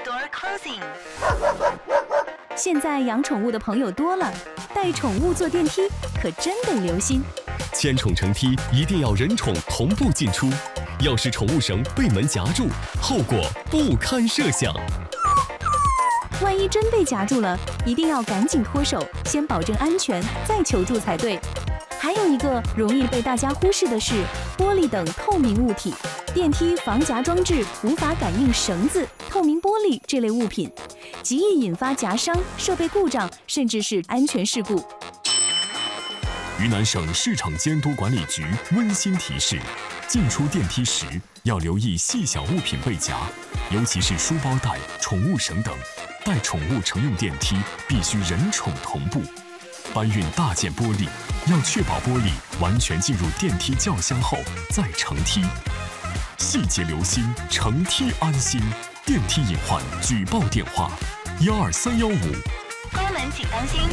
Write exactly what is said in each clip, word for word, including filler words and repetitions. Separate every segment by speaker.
Speaker 1: Door closing。
Speaker 2: 现在养宠物的朋友多了，带宠物坐电梯可真得留心。
Speaker 3: 牵宠乘梯一定要人宠同步进出，要是宠物绳被门夹住，后果不堪设想。
Speaker 2: 万一真被夹住了，一定要赶紧脱手，先保证安全，再求助才对。还有一个容易被大家忽视的是，玻璃等透明物体。电梯防夹装置无法感应绳子、透明玻璃这类物品，极易引发夹伤、设备故障，甚至是安全事故。
Speaker 3: 云南省市场监督管理局温馨提示：进出电梯时要留意细小物品被夹，尤其是书包带、宠物绳等。带宠物乘用电梯必须人宠同步。搬运大件玻璃，要确保玻璃完全进入电梯轿厢后再乘梯。细节留心，乘梯安心。电梯隐患举报电话：幺二三幺五。
Speaker 1: 关门请当心。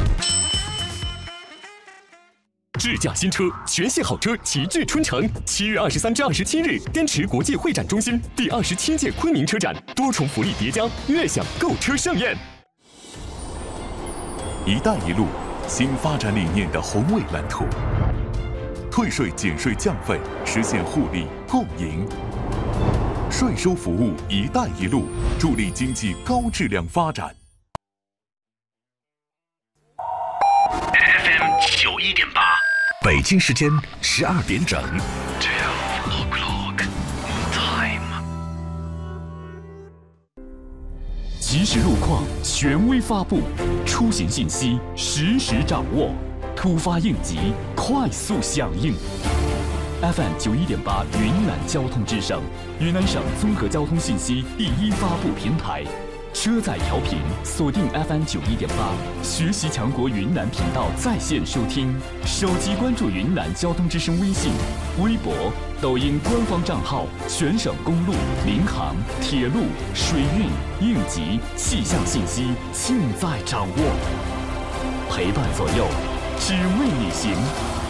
Speaker 3: 智驾新车，全系好车齐聚春城。七月二十三至二十七日，滇池国际会展中心第二十七届昆明车展，多重福利叠加，悦享购车盛宴。
Speaker 4: 一带一路新发展理念的宏伟蓝图，退税减税降费，实现互利共赢。税收服务“一带一路”，助力经济高质量发展。
Speaker 5: F M 九一点八，北京时间十二点整。Twelve o'clock time。
Speaker 3: 及时路况，权威发布，出行信息实时掌握，突发应急快速响应。F M 九一点八，云南交通之声，云南省综合交通信息第一发布平台。车载调频锁定 F M 九一点八，学习强国云南频道在线收听，手机关注云南交通之声微信、微博、抖音官方账号，全省公路、民航、铁路、水运、应急、气象信息尽在掌握，陪伴左右，只为你行。